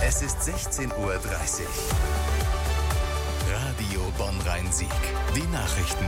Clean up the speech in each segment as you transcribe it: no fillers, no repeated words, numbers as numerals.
Es ist 16:30 Uhr. Radio Bonn-Rhein-Sieg. Die Nachrichten.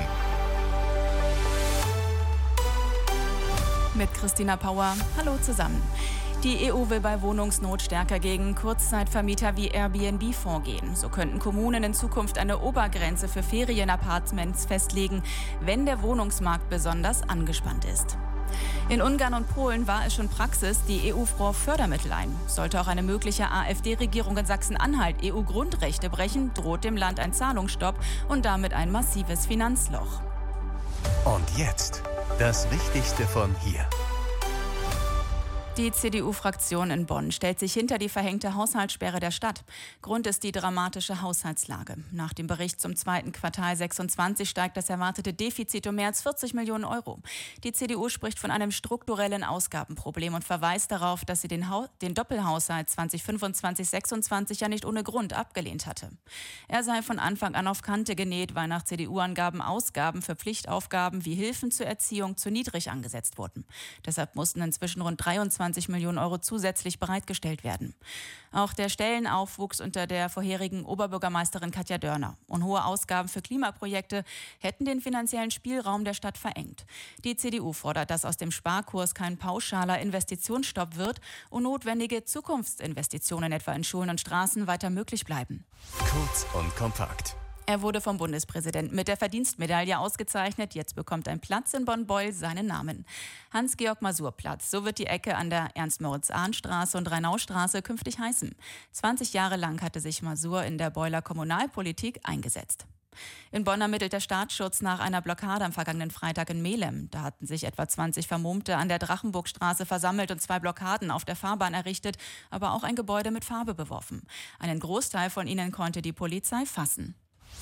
Mit Christina Pauer. Hallo zusammen. Die EU will bei Wohnungsnot stärker gegen Kurzzeitvermieter wie Airbnb vorgehen. So könnten Kommunen in Zukunft eine Obergrenze für Ferienapartments festlegen, wenn der Wohnungsmarkt besonders angespannt ist. In Ungarn und Polen war es schon Praxis, die EU froh Fördermittel ein. Sollte auch eine mögliche AfD-Regierung in Sachsen-Anhalt EU-Grundrechte brechen, droht dem Land ein Zahlungsstopp und damit ein massives Finanzloch. Und jetzt das Wichtigste von hier. Die CDU-Fraktion in Bonn stellt sich hinter die verhängte Haushaltssperre der Stadt. Grund ist die dramatische Haushaltslage. Nach dem Bericht zum zweiten Quartal 26 steigt das erwartete Defizit um mehr als 40 Millionen Euro. Die CDU spricht von einem strukturellen Ausgabenproblem und verweist darauf, dass sie den Doppelhaushalt 2025/26 ja nicht ohne Grund abgelehnt hatte. Er sei von Anfang an auf Kante genäht, weil nach CDU-Angaben Ausgaben für Pflichtaufgaben wie Hilfen zur Erziehung zu niedrig angesetzt wurden. Deshalb mussten inzwischen rund 23 Millionen Euro zusätzlich bereitgestellt werden. Auch der Stellenaufwuchs unter der vorherigen Oberbürgermeisterin Katja Dörner und hohe Ausgaben für Klimaprojekte hätten den finanziellen Spielraum der Stadt verengt. Die CDU fordert, dass aus dem Sparkurs kein pauschaler Investitionsstopp wird und notwendige Zukunftsinvestitionen etwa in Schulen und Straßen weiter möglich bleiben. Kurz und kompakt. Er wurde vom Bundespräsidenten mit der Verdienstmedaille ausgezeichnet. Jetzt bekommt ein Platz in Bonn-Beuel seinen Namen. Hans-Georg-Masur-Platz. So wird die Ecke an der Ernst-Moritz-Ahn-Straße und Rheinau-Straße künftig heißen. 20 Jahre lang hatte sich Masur in der Beuler Kommunalpolitik eingesetzt. In Bonn ermittelt der Staatsschutz nach einer Blockade am vergangenen Freitag in Melem. Da hatten sich etwa 20 Vermummte an der Drachenburgstraße versammelt und 2 Blockaden auf der Fahrbahn errichtet, aber auch ein Gebäude mit Farbe beworfen. Einen Großteil von ihnen konnte die Polizei fassen.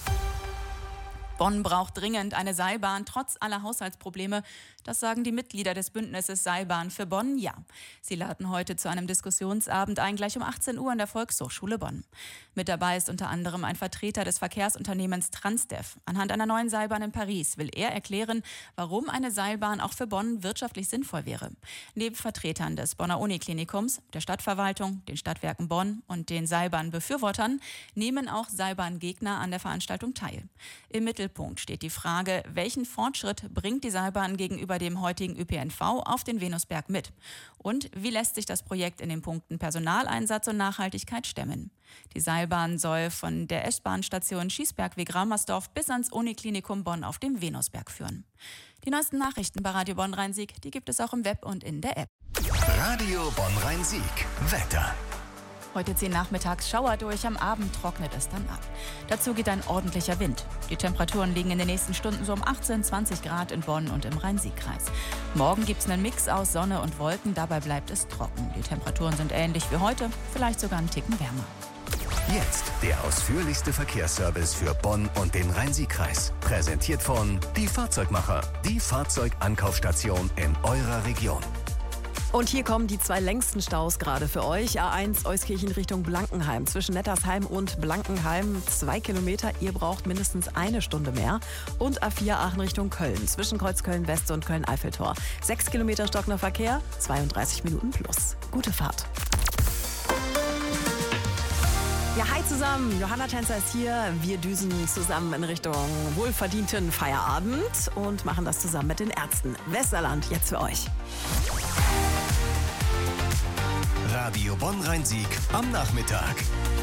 Bonn braucht dringend eine Seilbahn, trotz aller Haushaltsprobleme. Das sagen die Mitglieder des Bündnisses Seilbahn für Bonn, ja. Sie laden heute zu einem Diskussionsabend ein, gleich um 18 Uhr an der Volkshochschule Bonn. Mit dabei ist unter anderem ein Vertreter des Verkehrsunternehmens Transdev. Anhand einer neuen Seilbahn in Paris will er erklären, warum eine Seilbahn auch für Bonn wirtschaftlich sinnvoll wäre. Neben Vertretern des Bonner Uniklinikums, der Stadtverwaltung, den Stadtwerken Bonn und den Seilbahnbefürwortern nehmen auch Seilbahngegner an der Veranstaltung teil. Im Mittelpunkt steht die Frage, welchen Fortschritt bringt die Seilbahn gegenüber dem heutigen ÖPNV auf den Venusberg mit? Und wie lässt sich das Projekt in den Punkten Personaleinsatz und Nachhaltigkeit stemmen? Die Seilbahn soll von der S-Bahn-Station Schießberg-Weg-Ramersdorf bis ans Uniklinikum Bonn auf dem Venusberg führen. Die neuesten Nachrichten bei Radio Bonn-Rhein-Sieg, die gibt es auch im Web und in der App. Radio Bonn-Rhein-Sieg. Wetter. Heute ziehen nachmittags Schauer durch, am Abend trocknet es dann ab. Dazu geht ein ordentlicher Wind. Die Temperaturen liegen in den nächsten Stunden so um 18, 20 Grad in Bonn und im Rhein-Sieg-Kreis. Morgen gibt es einen Mix aus Sonne und Wolken, dabei bleibt es trocken. Die Temperaturen sind ähnlich wie heute, vielleicht sogar einen Ticken wärmer. Jetzt der ausführlichste Verkehrsservice für Bonn und den Rhein-Sieg-Kreis. Präsentiert von Die Fahrzeugmacher, die Fahrzeugankaufstation in eurer Region. Und hier kommen die 2 längsten Staus gerade für euch. A1 Euskirchen Richtung Blankenheim. Zwischen Nettersheim und Blankenheim 2 Kilometer. Ihr braucht mindestens 1 Stunde mehr. Und A4 Aachen Richtung Köln. Zwischen Kreuzköln West und Köln-Eiffeltor. 6 Kilometer stockender Verkehr, 32 Minuten plus. Gute Fahrt. Ja, hi zusammen. Johanna Tänzer ist hier. Wir düsen zusammen in Richtung wohlverdienten Feierabend und machen das zusammen mit den Ärzten. Westerland, jetzt für euch. Radio Bonn-Rhein-Sieg am Nachmittag.